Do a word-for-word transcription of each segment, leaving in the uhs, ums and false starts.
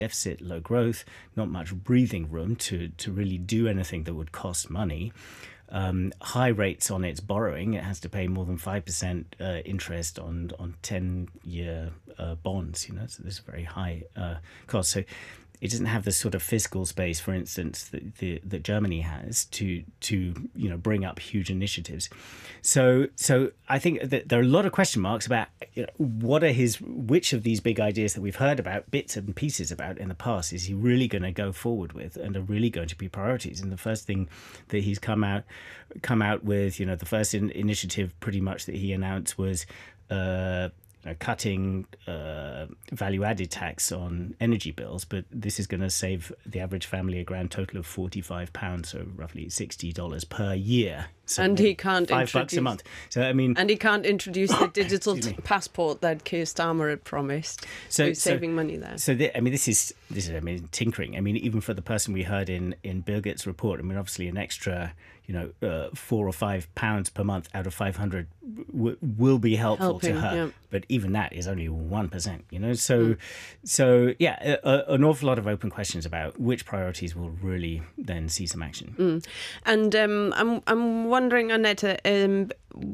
deficit, low growth, not much breathing room to, to really do anything that would cost money. Um, high rates on its borrowing. It has to pay more than five percent uh, interest on on ten-year uh, bonds, you know, so there's a very high uh, cost. So it doesn't have the sort of fiscal space, for instance, that, the, that Germany has to, to you know, bring up huge initiatives. So so I think that there are a lot of question marks about, you know, what are his, which of these big ideas that we've heard about, bits and pieces about in the past, is he really going to go forward with and are really going to be priorities? And the first thing that he's come out come out with, you know, the first in, initiative pretty much that he announced was uh, you know, cutting uh, value-added tax on energy bills, but this is going to save the average family a grand total of forty-five pounds, so roughly sixty dollars per year. So and he can't five introduce, bucks a month. So I mean, and he can't introduce the digital passport that Keir Starmer had promised. So he's saving so, money there. So the, I mean, this is this is I mean tinkering. I mean, even for the person we heard in in Birgit's report, I mean, obviously an extra, you know, uh, four or five pounds per month out of five hundred w- will be helpful Helping, to her. yeah. But even that is only one percent. You know, so Mm. so yeah, a, a, an awful lot of open questions about which priorities will really then see some action. Mm. And um, I'm I'm wondering, Annette, um,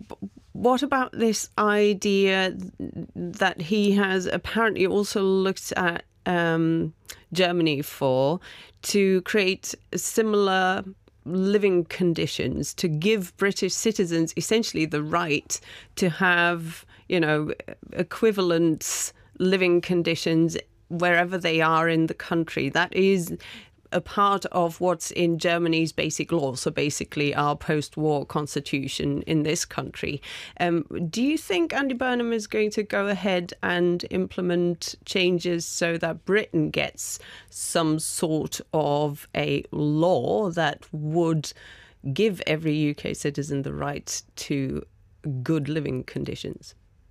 what about this idea that he has apparently also looked at um, Germany for, to create similar living conditions, to give British citizens essentially the right to have, you know, equivalent living conditions wherever they are in the country? That is a part of what's in Germany's basic law, so basically our post-war constitution in this country. Um, do you think Andy Burnham is going to go ahead and implement changes so that Britain gets some sort of a law that would give every U K citizen the right to good living conditions?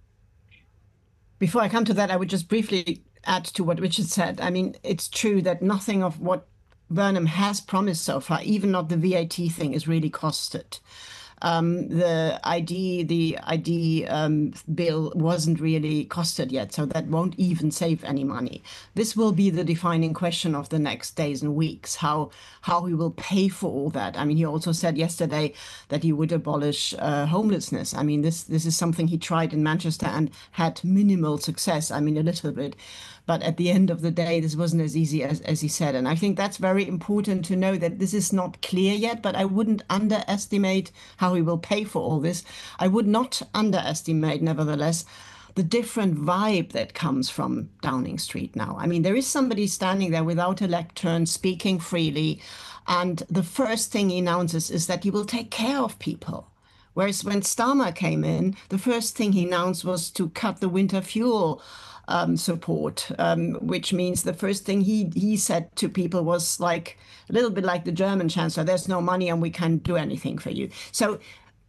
Before I come to that, I would just briefly add to what Richard said. I mean, it's true that nothing of what Burnham has promised so far, even not the V A T thing, is really costed. Um, the I D, the I D um, bill wasn't really costed yet, so that won't even save any money. This will be the defining question of the next days and weeks, how how he will pay for all that. I mean, he also said yesterday that he would abolish uh, homelessness. I mean, this this is something he tried in Manchester and had minimal success. I mean, a little bit. But at the end of the day, this wasn't as easy as, as he said. And I think that's very important to know, that this is not clear yet, but I wouldn't underestimate how he will pay for all this. I would not underestimate, nevertheless, the different vibe that comes from Downing Street now. I mean, there is somebody standing there without a lectern, speaking freely. And the first thing he announces is that he will take care of people. Whereas when Starmer came in, the first thing he announced was to cut the winter fuel Um, support, um, which means the first thing he he said to people was like a little bit like the German chancellor: "There's no money and we can't do anything for you." So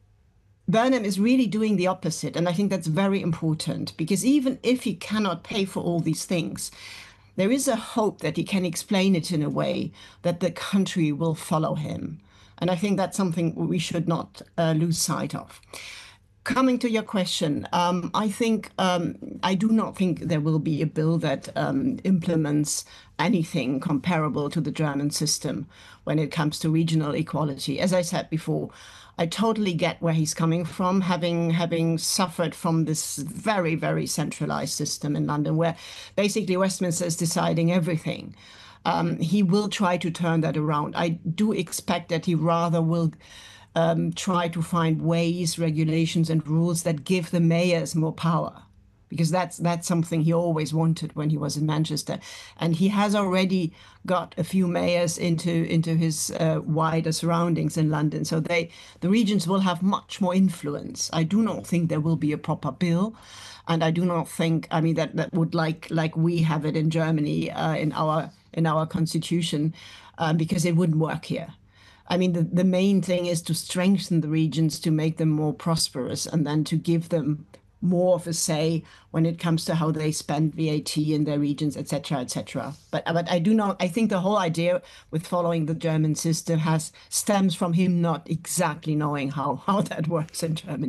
Burnham is really doing the opposite, and I think that's very important, because even if he cannot pay for all these things, there is a hope that he can explain it in a way that the country will follow him, and I think that's something we should not uh, lose sight of. Coming to your question, um, I think um, I do not think there will be a bill that um, implements anything comparable to the German system when it comes to regional equality. As I said before, I totally get where he's coming from, having having suffered from this very, very centralized system in London, where basically Westminster is deciding everything. Um, he will try to turn that around. I do expect that he rather will Um, try to find ways, regulations and rules that give the mayors more power, because that's that's something he always wanted when he was in Manchester. And he has already got a few mayors into into his uh, wider surroundings in London. So they the regions will have much more influence. I do not think there will be a proper bill. And I do not think, I mean, that, that would like like we have it in Germany uh, in our in our constitution, um, because it wouldn't work here. I mean, the, the main thing is to strengthen the regions, to make them more prosperous, and then to give them more of a say when it comes to how they spend V A T in their regions, et cetera, et cetera. But but I do not. I think the whole idea with following the German system has stems from him not exactly knowing how how that works in Germany.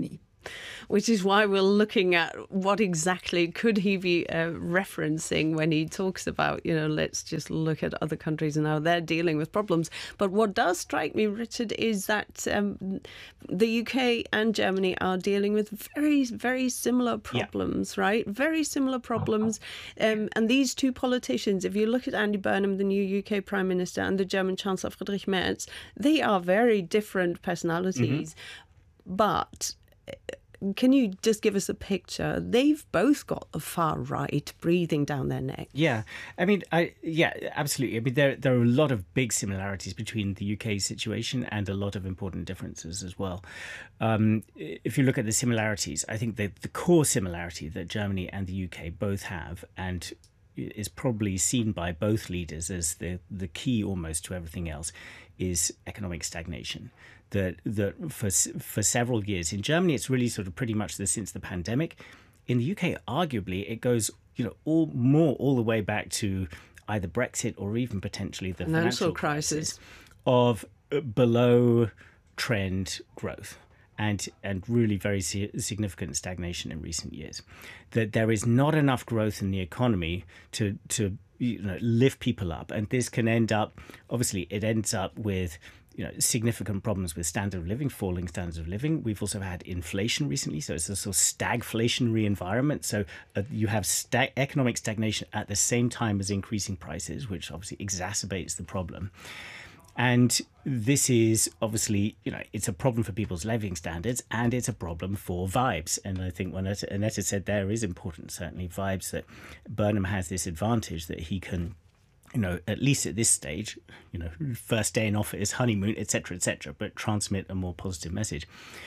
which is why we're looking at what exactly could he be uh, referencing when he talks about, you know, let's just look at other countries and how they're dealing with problems. But what does strike me, Richard, is that um, the U K and Germany are dealing with very, very similar problems, yeah. right? Very similar problems. Um, and these two politicians, if you look at Andy Burnham, the new U K Prime Minister, and the German Chancellor Friedrich Merz, they are very different personalities. Mm-hmm. But can you just give us a picture? They've both got the far right breathing down their neck. Yeah, I mean, I yeah, absolutely. I mean, there there are a lot of big similarities between the U K situation and a lot of important differences as well. Um, if you look at the similarities, I think that the core similarity that Germany and the U K both have, and is probably seen by both leaders as the the key almost to everything else, is economic stagnation. That that for for several years in Germany, it's really sort of pretty much the, since the pandemic. In the U K, arguably, it goes you know all more all the way back to either Brexit or even potentially the financial, financial crisis, crisis of below trend growth. And and really very significant stagnation in recent years. That there is not enough growth in the economy to to you know lift people up, and this can end up obviously it ends up with you know significant problems with standard of living, falling standards of living. We've also had inflation recently, so it's a sort of stagflationary environment. So uh, you have stag- economic stagnation at the same time as increasing prices, which obviously exacerbates the problem. And this is obviously, you know, it's a problem for people's living standards, and it's a problem for vibes. And I think what Annette said there is important, certainly vibes, that Burnham has this advantage that he can, you know, at least at this stage, you know, first day in office, honeymoon, et cetera, et cetera, but transmit a more positive message.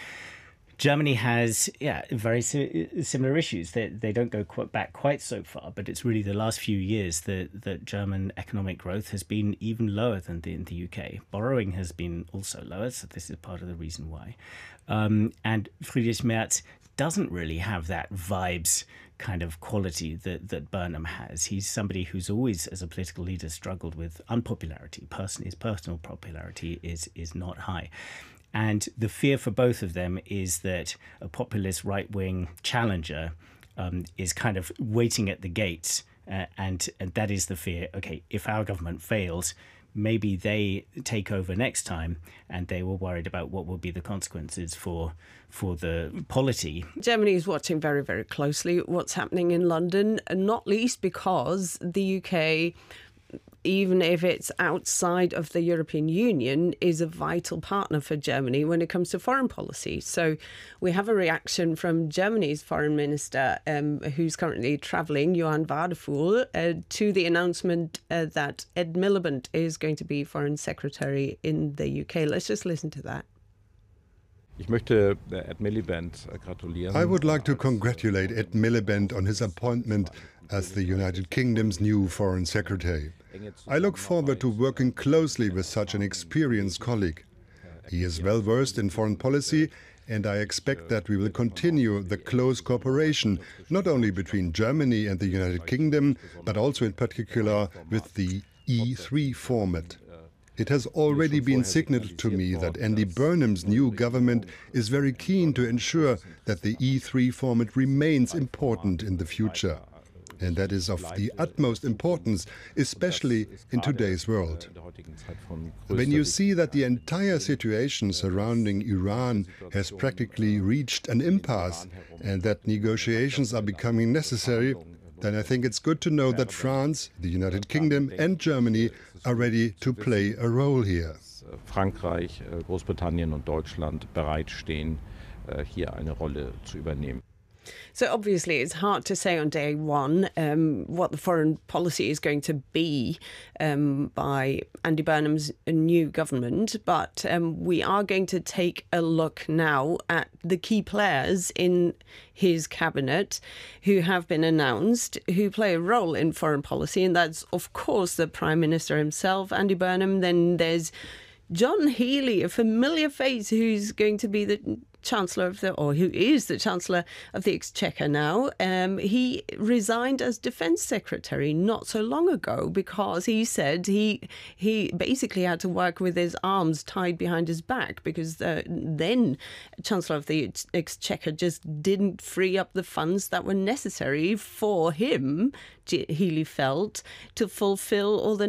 Germany has, yeah, very similar issues. They, they don't go quite back quite so far, but it's really the last few years that, that German economic growth has been even lower than the, in the U K. Borrowing has been also lower, so this is part of the reason why. Um, and Friedrich Merz doesn't really have that vibes kind of quality that, that Burnham has. He's somebody who's always, as a political leader, struggled with unpopularity. Person, his personal popularity is is not high. And the fear for both of them is that a populist right-wing challenger um, is kind of waiting at the gates. Uh, and, and that is the fear. OK, if our government fails, maybe they take over next time, and they were worried about what will be the consequences for for the polity. Germany is watching very, very closely what's happening in London, and not least because the U K, even if it's outside of the European Union, is a vital partner for Germany when it comes to foreign policy. So we have a reaction from Germany's foreign minister, um, who's currently travelling, Johann Wadephul, uh, to the announcement uh, that Ed Miliband is going to be foreign secretary in the U K. Let's just listen to that. Ich möchte Ed Miliband gratulieren. I would like to congratulate Ed Miliband on his appointment as the United Kingdom's new Foreign Secretary. I look forward to working closely with such an experienced colleague. He is well versed in foreign policy, and I expect that we will continue the close cooperation, not only between Germany and the United Kingdom, but also in particular with the E three format. It has already been signaled to me that Andy Burnham's new government is very keen to ensure that the E three format remains important in the future. And that is of the utmost importance, especially in today's world. When you see that the entire situation surrounding Iran has practically reached an impasse and that negotiations are becoming necessary, then I think it's good to know that France, the United Kingdom and Germany are ready to play a role here. Frankreich, Großbritannien und Deutschland bereitstehen, hier eine Rolle zu übernehmen. So obviously it's hard to say on day one um, what the foreign policy is going to be um, by Andy Burnham's new government, but um, we are going to take a look now at the key players in his cabinet who have been announced, who play a role in foreign policy, and that's of course the Prime Minister himself, Andy Burnham. Then there's John Healey, a familiar face who's going to be the Chancellor of the, or who is the Chancellor of the Exchequer now, um, he resigned as Defence Secretary not so long ago because he said he he basically had to work with his arms tied behind his back because uh, then Chancellor of the Exchequer just didn't free up the funds that were necessary for him, Healey felt, to fulfil all the